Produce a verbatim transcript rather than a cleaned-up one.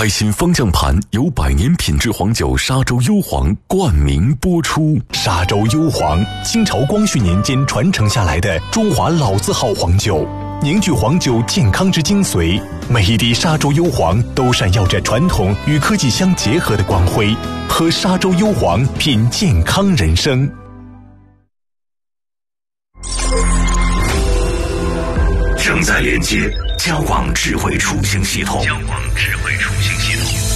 开心方向盘由百年品质黄酒沙洲幽黄冠名播出。 沙洲幽黄，清朝光绪年间传承下来的中华老字号黄酒，凝聚黄酒健康之精髓。每一滴沙洲幽黄都闪耀着传统与科技相结合的光辉。喝沙洲幽黄，品健康人生。 正在连接交广智慧出行系统。交广智慧出行系统。